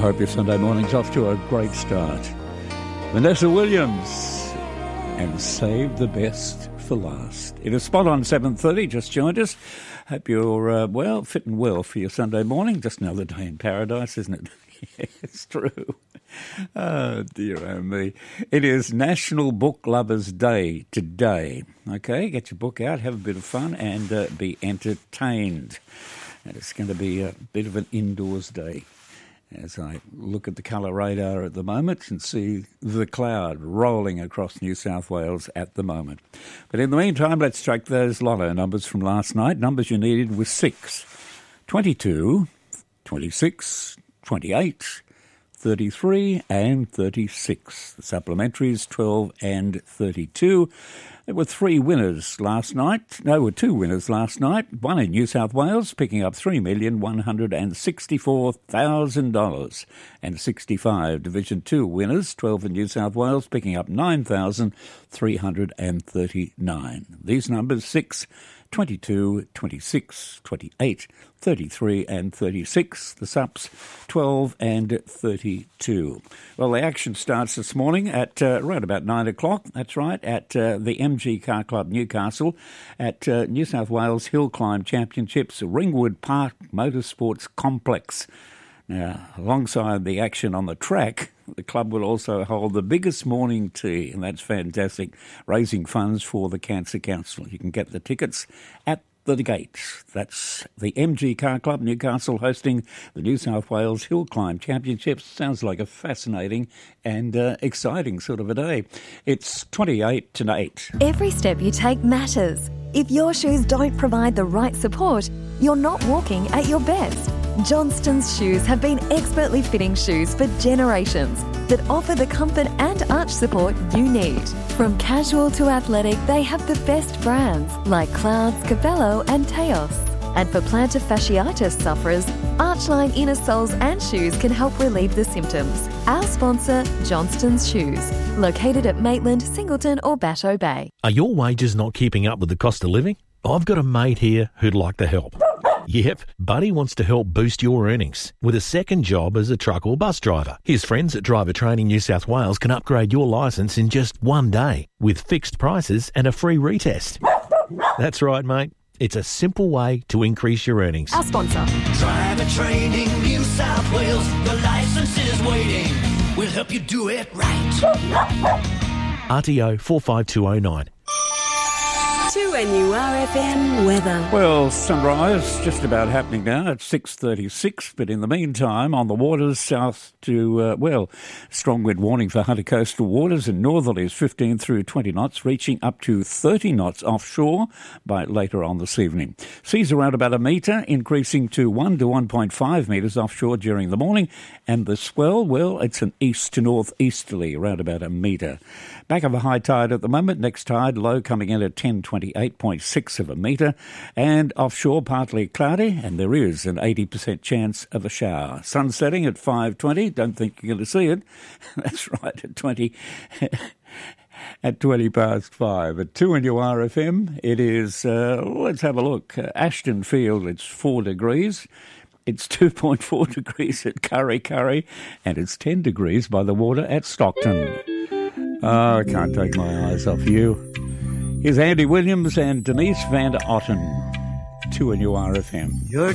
hope your Sunday morning's off to a great start. Vanessa Williams and Save the Best for Last. It is spot on 7:30, just joined us. Hope you're, fit and well for your Sunday morning. Just another day in paradise, isn't it? Yeah, it's true. Oh, dear oh me. It is National Book Lovers Day today. Okay, get your book out, have a bit of fun and be entertained. And it's going to be a bit of an indoors day as I look at the colour radar at the moment and see the cloud rolling across New South Wales at the moment. But in the meantime, let's check those lotto numbers from last night. Numbers you needed were 6, 22, 26, 28, 33 and 36. The supplementaries 12 and 32. There were 3 winners last night. No, there were 2 winners last night. One in New South Wales, picking up $3,164,000. And 65 Division 2 winners, 12 in New South Wales, picking up $9,339. These numbers 6, 22, 26, 28, 33 and 36. The sups 12 and 32. Well, the action starts this morning at around about 9 o'clock. That's right, at the MG Car Club Newcastle at New South Wales Hill Climb Championships, Ringwood Park Motorsports Complex. Now, alongside the action on the track, the club will also hold the biggest morning tea, and that's fantastic, raising funds for the Cancer Council. You can get the tickets at the gates. That's the MG Car Club Newcastle hosting the New South Wales Hill Climb Championships. Sounds like a fascinating and exciting sort of a day. It's 28 to 8. Every step you take matters. If your shoes don't provide the right support, you're not walking at your best. Johnston's shoes have been expertly fitting shoes for generations that offer the comfort and arch support you need. From casual to athletic, they have the best brands like Clouds, Cabello and Teos. And for plantar fasciitis sufferers, Archline inner soles and shoes can help relieve the symptoms. Our sponsor, Johnston's Shoes, located at Maitland, Singleton or Batteau Bay. Are your wages not keeping up with the cost of living? I've got a mate here who'd like to help. Yep, Buddy wants to help boost your earnings with a second job as a truck or bus driver. His friends at Driver Training New South Wales can upgrade your licence in just one day with fixed prices and a free retest. That's right, mate. It's a simple way to increase your earnings. Our sponsor. Driver Training New South Wales, your licence is waiting. We'll help you do it right. RTO 45209. 2NURFM weather. Well, sunrise just about happening now at 6:36, but in the meantime, on the waters south to, strong wind warning for Hunter coastal waters and northerlies 15 through 20 knots, reaching up to 30 knots offshore by later on this evening. Seas around about a metre, increasing to 1 to 1.5 metres offshore during the morning, and the swell, well, it's an east to northeasterly, around about a metre. Back of a high tide at the moment, next tide low coming in at 10.28.6 of a metre, and offshore partly cloudy, and there is an 80% chance of a shower. Sun setting at 5:20, don't think you're going to see it. That's right, at 20 past 5. At 2NURFM, it is, let's have a look, Ashton Field, it's 4 degrees. It's 2.4 degrees at Curry, and it's 10 degrees by the water at Stockton. Oh, I can't take my eyes off you. Here's Andy Williams and Denise Van Otten, 2NURFM. You're